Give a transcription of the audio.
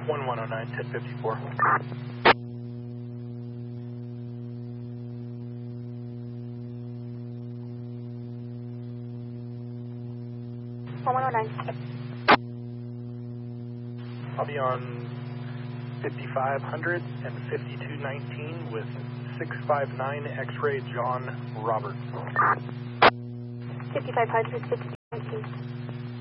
1109, 1054. 1109. I'll be on 5500 and 5219 with 659 X-ray John Robert. 5500, 5219.